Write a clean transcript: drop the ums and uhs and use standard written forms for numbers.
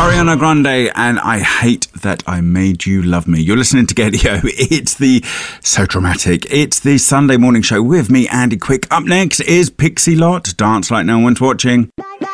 Ariana Grande and I Hate That I Made You Love Me. You're listening to Gaydio. It's the So Dramatic. It's the Sunday morning show with me, Andy Quick. Up next is Pixie Lott, Dance Like No One's Watching.